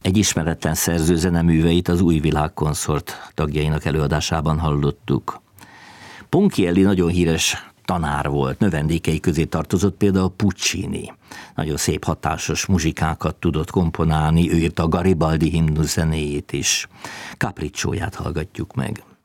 Egy ismeretlen szerző zeneműveit az Új Világ Konszort tagjainak előadásában hallottuk. Ponchielli nagyon híres tanár volt, növendékei közé tartozott például Puccini. Nagyon szép, hatásos muzsikákat tudott komponálni, ő írta a Garibaldi himnusz zenéjét is. Capriccióját hallgatjuk meg.